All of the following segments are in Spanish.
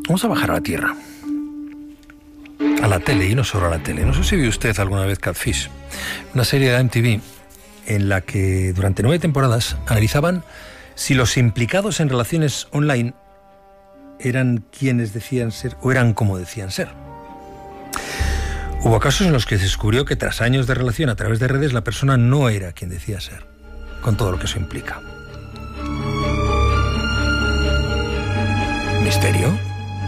Vamos a bajar a la tierra, a la tele, y no solo a la tele. No sé si vio usted alguna vez Catfish, una serie de MTV en la que durante 9 temporadas analizaban si los implicados en relaciones online eran quienes decían ser o eran como decían ser. Hubo casos en los que se descubrió que tras años de relación a través de redes la persona no era quien decía ser, con todo lo que eso implica. ¿Misterio?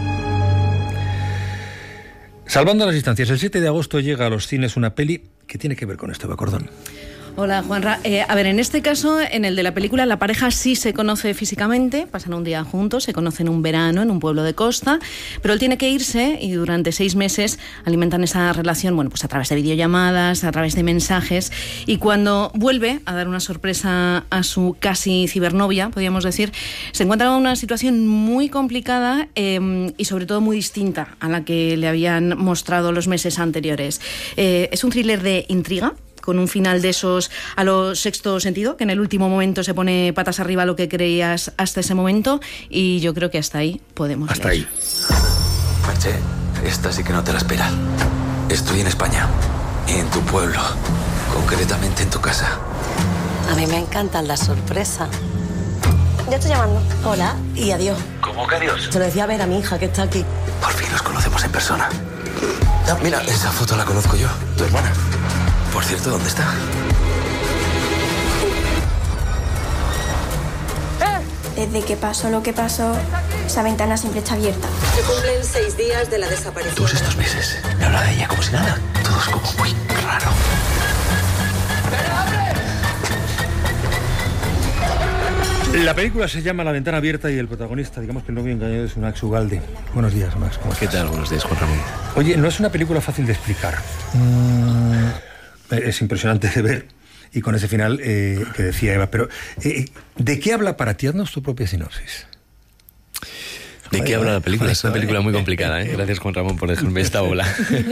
Salvando las distancias, el 7 de agosto llega a los cines una peli que tiene que ver con esto, Eva Cordón. Hola, Juanra. A ver, en este caso, en el de la película, la pareja sí se conoce físicamente, pasan un día juntos, se conocen un verano en un pueblo de costa, pero él tiene que irse y durante 6 meses alimentan esa relación, bueno, pues a través de videollamadas, a través de mensajes, y cuando vuelve a dar una sorpresa a su casi cibernovia, podríamos decir, se encuentra en una situación muy complicada y sobre todo muy distinta a la que le habían mostrado los meses anteriores. Es un thriller de intriga, con un final de esos a lo Sexto Sentido, que en el último momento se pone patas arriba lo que creías hasta ese momento, y yo creo que hasta ahí podemos hasta leer. Ahí. Merche, esta sí que no te la esperas. Estoy en España, en tu pueblo, concretamente en tu casa. A mí me encantan las sorpresas. Ya estoy llamando. Hola y adiós. ¿Cómo que adiós? Se lo decía a ver a mi hija que está aquí. Por fin nos conocemos en persona. Ah, mira, esa foto la conozco yo, tu hermana. Por cierto, ¿dónde está? Desde que pasó lo que pasó, esa ventana siempre está abierta. Se cumplen 6 días de la desaparición. Todos estos meses me habla de ella como si nada. Todo es como muy raro. La película se llama La ventana abierta y el protagonista, digamos que el novio engañado, es Max Ugalde. Buenos días, Max. ¿Cómo estás? ¿Qué tal? Buenos días, Juan Ramón. Oye, no es una película fácil de explicar. Es impresionante de ver, y con ese final que decía Eva, pero ¿de qué habla para ti? Haznos tu propia sinopsis. ¿De qué habla la película? Es una película muy complicada, ¿eh? Gracias, Juan Ramón, por dejarme esta bola.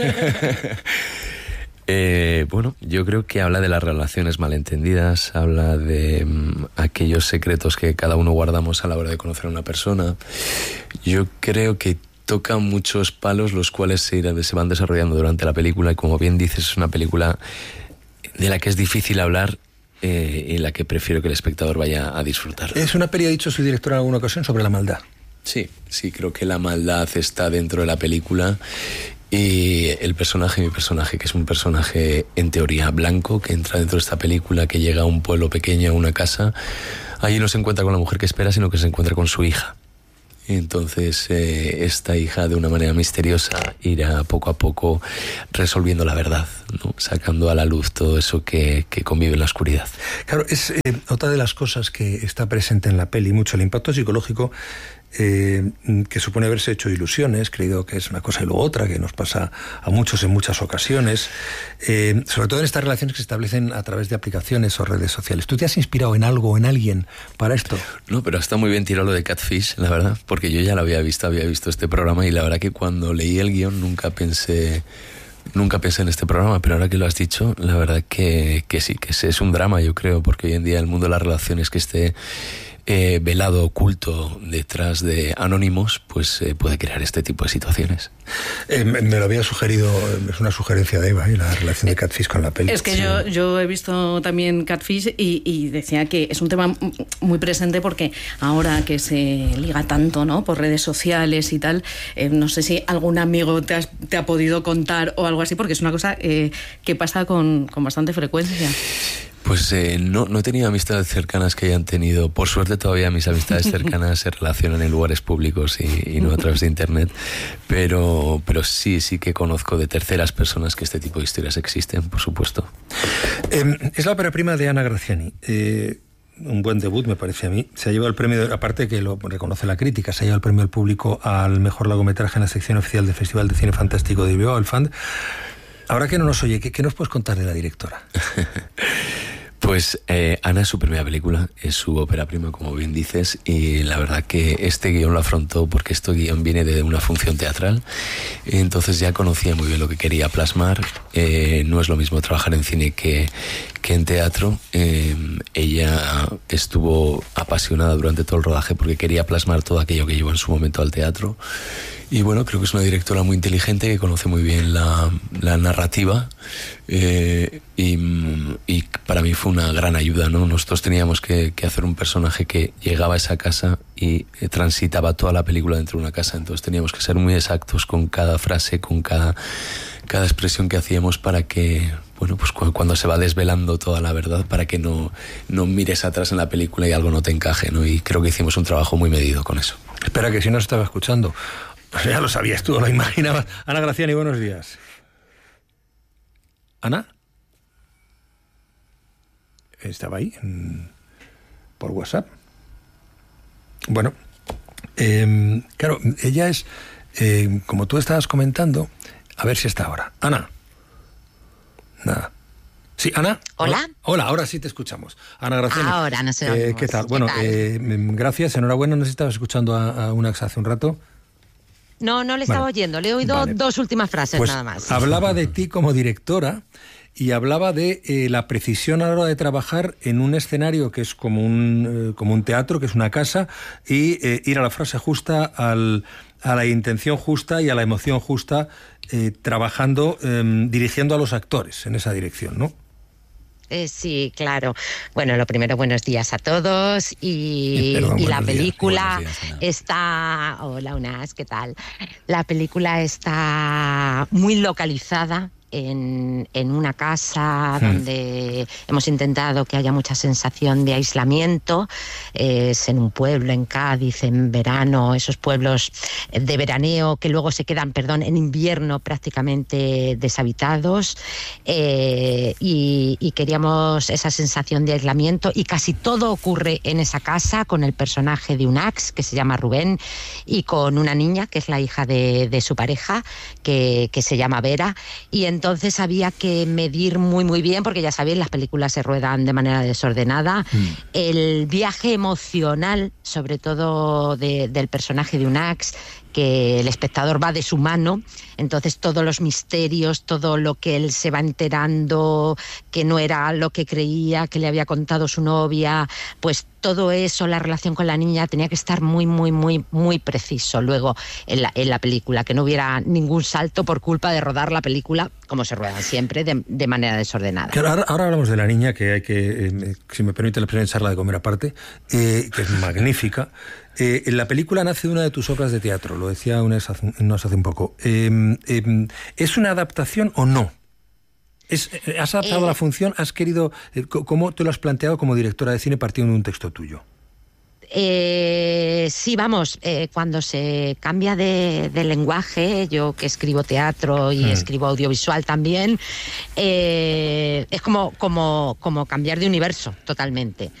Bueno, yo creo que habla de las relaciones malentendidas, habla de aquellos secretos que cada uno guardamos a la hora de conocer a una persona. Yo creo que toca muchos palos, los cuales se van desarrollando durante la película, y como bien dices, es una película de la que es difícil hablar y en la que prefiero que el espectador vaya a disfrutar. Es una peli, ha dicho su director en alguna ocasión, sobre la maldad. Sí, creo que la maldad está dentro de la película, y mi personaje, que es un personaje en teoría blanco, que entra dentro de esta película, que llega a un pueblo pequeño, a una casa, allí no se encuentra con la mujer que espera, sino que se encuentra con su hija. Entonces esta hija, de una manera misteriosa, irá poco a poco resolviendo la verdad, ¿no? Sacando a la luz todo eso que convive en la oscuridad. Claro, es otra de las cosas que está presente en la peli, mucho el impacto psicológico que supone haberse hecho ilusiones, creído que es una cosa y luego otra, que nos pasa a muchos en muchas ocasiones, sobre todo en estas relaciones que se establecen a través de aplicaciones o redes sociales. ¿Tú te has inspirado en algo o en alguien para esto? No, pero está muy bien tirado lo de Catfish, la verdad, porque yo ya lo había visto este programa, y la verdad que cuando leí el guión nunca pensé en este programa, pero ahora que lo has dicho, la verdad que sí, que es un drama, yo creo, porque hoy en día el mundo de las relaciones que esté velado, oculto detrás de anónimos, pues puede crear este tipo de situaciones. Me lo había sugerido, es una sugerencia de Eva, la relación de Catfish con la peli. Es que sí. yo he visto también Catfish y decía que es un tema muy presente, porque ahora que se liga tanto, ¿no?, por redes sociales y tal, no sé si algún amigo te ha podido contar o algo así, porque es una cosa que pasa con bastante frecuencia. Pues no he tenido amistades cercanas que hayan tenido. Por suerte todavía mis amistades cercanas se relacionan en lugares públicos y no a través de internet, pero sí que conozco de terceras personas que este tipo de historias existen, por supuesto. Es la ópera prima de Ana Graziani. Un buen debut, me parece a mí. Se ha llevado el premio, aparte que lo reconoce la crítica, se ha llevado el premio al público al mejor largometraje en la sección oficial del Festival de Cine Fantástico de Bilbao, el FAND. Ahora que no nos oye, ¿qué nos puedes contar de la directora? Pues Ana es su primera película, es su ópera prima, como bien dices, y la verdad que este guión lo afrontó porque este guión viene de una función teatral, entonces ya conocía muy bien lo que quería plasmar. No es lo mismo trabajar en cine que en teatro. Ella estuvo apasionada durante todo el rodaje porque quería plasmar todo aquello que llevó en su momento al teatro, Y bueno, creo que es una directora muy inteligente que conoce muy bien la narrativa y para mí fue una gran ayuda, ¿no? Nosotros teníamos que hacer un personaje que llegaba a esa casa y transitaba toda la película dentro de una casa, entonces teníamos que ser muy exactos con cada frase, con cada expresión que hacíamos para que, bueno, pues cuando se va desvelando toda la verdad, para que no mires atrás en la película y algo no te encaje, ¿no? Y creo que hicimos un trabajo muy medido con eso. Espera, que si no estaba escuchando. Ya lo sabías tú, lo imaginabas. Ana Graciani, buenos días. ¿Ana? ¿Estaba ahí? ¿Por WhatsApp? Bueno, claro, ella es, como tú estabas comentando, a ver si está ahora. Ana. Nada. Sí, Ana. Hola. Hola, ahora sí te escuchamos. Ana Graciani. Ahora no sé oímos. ¿Qué tal? Bueno, gracias, enhorabuena. No sé si estabas escuchando a Unax hace un rato. No le estaba oyendo. Le he oído dos últimas frases pues nada más. Hablaba de ti como directora y hablaba de la precisión a la hora de trabajar en un escenario que es como un teatro, que es una casa, y ir a la frase justa, a la intención justa y a la emoción justa, trabajando, dirigiendo a los actores en esa dirección, ¿no? Sí, claro. Bueno, lo primero, buenos días a todos. Y la película está... Hola, Unas, ¿qué tal? La película está muy localizada en una casa donde hemos intentado que haya mucha sensación de aislamiento. Es en un pueblo, en Cádiz, en verano, esos pueblos de veraneo que luego se quedan, en invierno prácticamente deshabitados, y queríamos esa sensación de aislamiento, y casi todo ocurre en esa casa con el personaje de Unax, que se llama Rubén, y con una niña que es la hija de su pareja, que se llama Vera, y entonces había que medir muy muy bien, porque ya sabéis, las películas se ruedan de manera desordenada, el viaje emocional, sobre todo del personaje de Unax, que el espectador va de su mano, entonces todos los misterios, todo lo que él se va enterando, que no era lo que creía, que le había contado su novia, pues todo eso, la relación con la niña, tenía que estar muy, muy, muy, muy preciso luego en la película, que no hubiera ningún salto por culpa de rodar la película, como se ruedan siempre, de manera desordenada. Claro, ahora hablamos de la niña, que hay que, si me permite la expresión, echarla de comer aparte, que es magnífica. La película nace de una de tus obras de teatro, lo decía Unas hace un poco. ¿Es una adaptación o no? ¿Has adaptado la función? ¿Has querido? ¿Cómo te lo has planteado como directora de cine partiendo de un texto tuyo? Sí, vamos, cuando se cambia de lenguaje, yo que escribo teatro y escribo audiovisual también, es como cambiar de universo totalmente.